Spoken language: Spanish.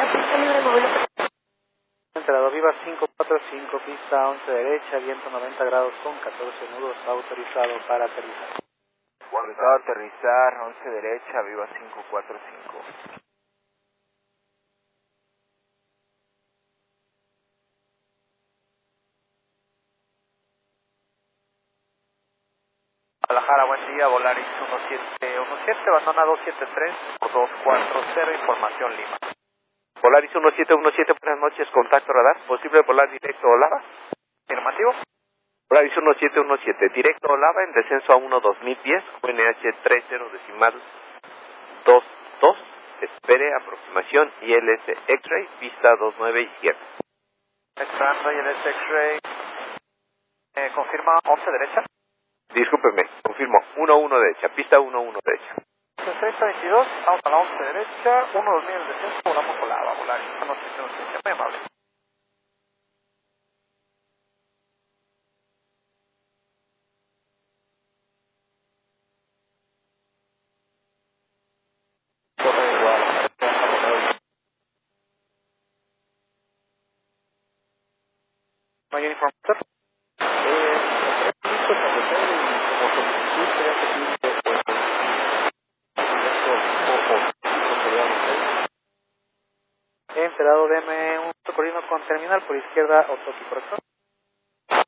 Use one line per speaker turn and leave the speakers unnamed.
pista libre, modelo.
Entrado Viva 545, pista 11 derecha, viento 90 grados con 14 nudos, autorizado para aterrizar.
Autorizado a aterrizar, 11 derecha, Viva 545. Guadalajara, buen día, Volaris 1717, abandona 273 por 240, información Lima. Volaris 1717, buenas noches, contacto radar, posible volar directo a Olava. Afirmativo. Volaris 1717, directo a Olava en descenso a 1-2010, QNH 30.22, espere aproximación ILS X-Ray, pista 29 izquierda. Esperando ILS X-Ray, confirma 11 derecha. Discúlpeme, confirmo, 1-1 derecha, pista 1-1 derecha. 3022, vamos a la 11 derecha, 1-2000 de descenso, volamos por Olava, Volaris 1717, muy amable. Mayor información.
He enterado, deme un socorrido con terminal por izquierda, Otoki, ¿correcto?